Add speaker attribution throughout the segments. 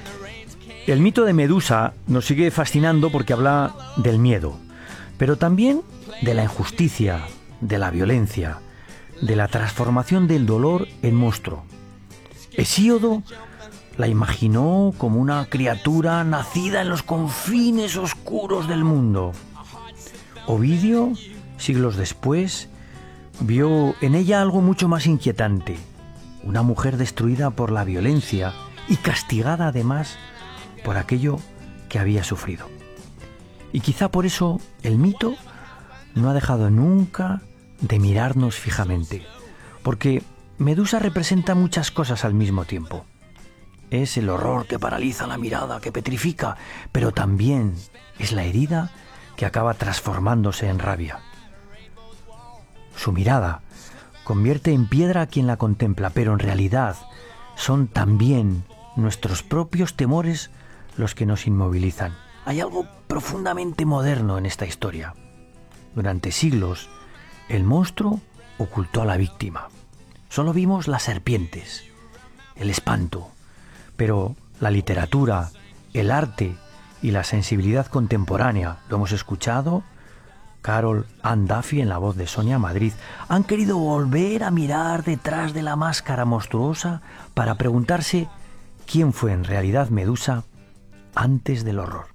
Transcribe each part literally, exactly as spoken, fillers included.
Speaker 1: El mito de Medusa nos sigue fascinando porque habla del miedo, pero también de la injusticia, de la violencia, de la transformación del dolor en monstruo. Hesíodo la imaginó como una criatura nacida en los confines oscuros del mundo. Ovidio, siglos después, vio en ella algo mucho más inquietante, una mujer destruida por la violencia y castigada además por aquello que había sufrido. Y quizá por eso el mito no ha dejado nunca de mirarnos fijamente, porque Medusa representa muchas cosas al mismo tiempo. Es el horror que paraliza la mirada, que petrifica, pero también es la herida que acaba transformándose en rabia. Su mirada convierte en piedra a quien la contempla, pero en realidad son también nuestros propios temores los que nos inmovilizan. Hay algo profundamente moderno en esta historia. Durante siglos, el monstruo ocultó a la víctima. Solo vimos las serpientes, el espanto, pero la literatura, el arte y la sensibilidad contemporánea, lo hemos escuchado, Carol Ann Duffy en la voz de Sonia Madrid, han querido volver a mirar detrás de la máscara monstruosa para preguntarse quién fue en realidad Medusa antes del horror.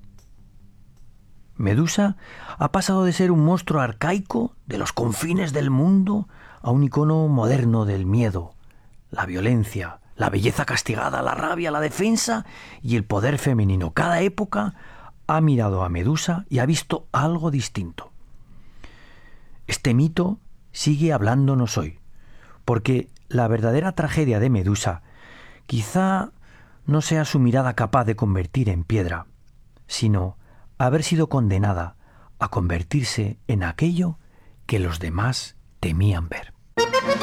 Speaker 1: Medusa ha pasado de ser un monstruo arcaico de los confines del mundo a un icono moderno del miedo, la violencia, la belleza castigada, la rabia, la defensa y el poder femenino. Cada época ha mirado a Medusa y ha visto algo distinto. Este mito sigue hablándonos hoy, porque la verdadera tragedia de Medusa quizá no sea su mirada capaz de convertir en piedra, sino haber sido condenada a convertirse en aquello que los demás temían ver.